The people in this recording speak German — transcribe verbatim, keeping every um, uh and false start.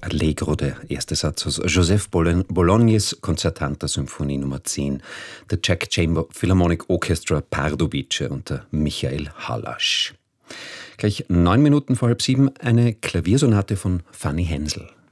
Allegro, der erste Satz aus Joseph Bolognes Konzertanta Symphonie Nummer zehn, der Czech Chamber Philharmonic Orchestra Pardubice unter Michael Hallasch. Gleich neun Minuten vor halb sieben eine Klaviersonate von Fanny Hensel.